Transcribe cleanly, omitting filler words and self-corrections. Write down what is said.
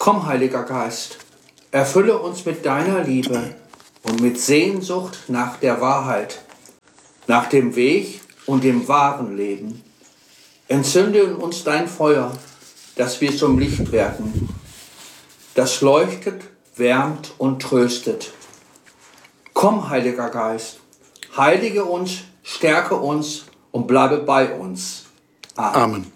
Komm, Heiliger Geist, erfülle uns mit deiner Liebe und mit Sehnsucht nach der Wahrheit, nach dem Weg und dem wahren Leben. Entzünde in uns dein Feuer, dass wir zum Licht werden, das leuchtet, wärmt und tröstet. Komm, Heiliger Geist, heilige uns, stärke uns und bleibe bei uns. Amen. Amen.